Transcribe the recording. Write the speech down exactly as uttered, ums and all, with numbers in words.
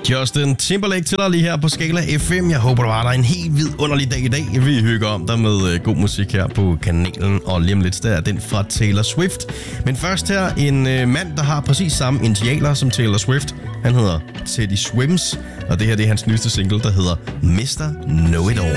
Justin Timberlake til dig lige her på Skala F M. Jeg håber, du har dig en helt vidunderlig dag i dag. Vi hygger om dig med god musik her på kanalen, og lige om lidt der er den fra Taylor Swift. Men først her en mand, der har præcis samme initialer som Taylor Swift. Han hedder Teddy Swims, og det her det er hans nyeste single, der hedder mister Know It All.